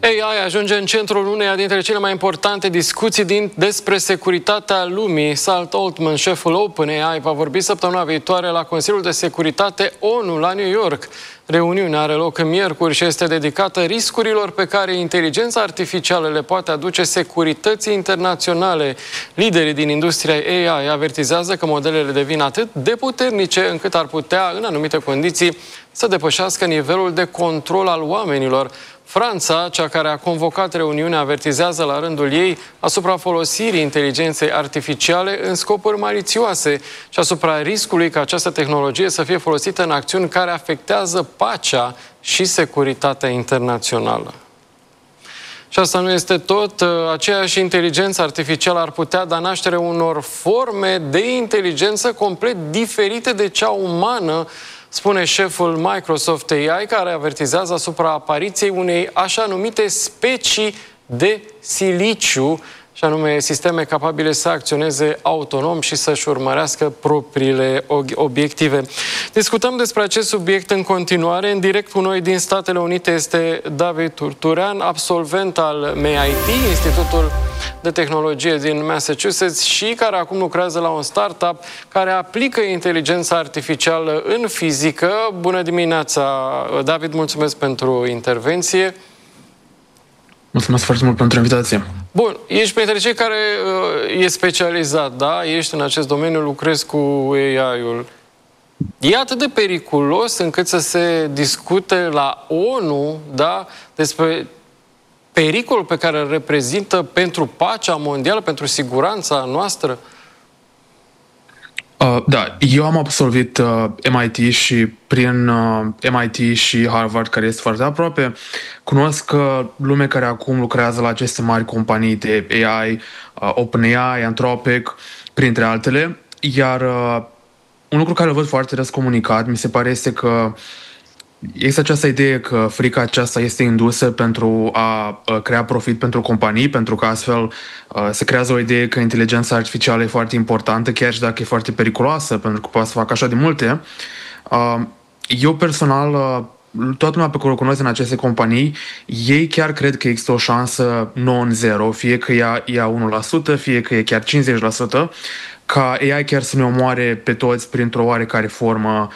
AI ajunge în centrul uneia dintre cele mai importante discuții despre securitatea lumii. Salt Altman, șeful OpenAI, va vorbi săptămâna viitoare la Consiliul de Securitate ONU la New York. Reuniunea are loc miercuri și este dedicată riscurilor pe care inteligența artificială le poate aduce securității internaționale. Liderii din industria AI avertizează că modelele devin atât de puternice încât ar putea, în anumite condiții, să depășească nivelul de control al oamenilor. Franța, cea care a convocat reuniunea, avertizează la rândul ei asupra folosirii inteligenței artificiale în scopuri malițioase și asupra riscului ca această tehnologie să fie folosită în acțiuni care afectează pacea și securitatea internațională. Și asta nu este tot. Aceeași inteligență artificială ar putea da naștere unor forme de inteligență complet diferite de cea umană, spune șeful Microsoft AI, care avertizează asupra apariției unei așa numite specii de siliciu, și anume sisteme capabile să acționeze autonom și să-și urmărească propriile obiective. Discutăm despre acest subiect în continuare. În direct cu noi din Statele Unite este David Turturean, absolvent al MIT, Institutul de Tehnologie din Massachusetts, și care acum lucrează la un startup care aplică inteligența artificială în fizică. Bună dimineața, David, mulțumesc pentru intervenție. Mulțumesc foarte mult pentru invitație. Bun, ești printre cei care e specializat, da? Ești în acest domeniu, lucrezi cu AI-ul. E atât de periculos încât să se discute la ONU, da, despre pericolul pe care îl reprezintă pentru pacea mondială, pentru siguranța noastră? Da, eu am absolvit MIT și prin MIT și Harvard, care este foarte aproape, cunosc lume care acum lucrează la aceste mari companii de AI, OpenAI, Anthropic, printre altele, iar un lucru care îl văd foarte des comunicat, mi se pare, este că există această idee că frica aceasta este indusă pentru a crea profit pentru companii, pentru că astfel se creează o idee că inteligența artificială e foarte importantă, chiar și dacă e foarte periculoasă, pentru că poate să facă așa de multe. Eu personal, toată lumea pe care o cunosc în aceste companii, ei chiar cred că există o șansă non-zero, fie că ia 1%, fie că e chiar 50%, ca AI chiar să ne omoare pe toți printr-o oarecare formă